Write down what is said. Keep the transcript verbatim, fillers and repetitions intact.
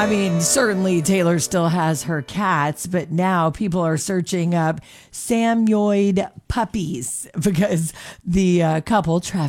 I mean, certainly Taylor still has her cats, but now people are searching up Samoyed puppies because the uh, couple, Travis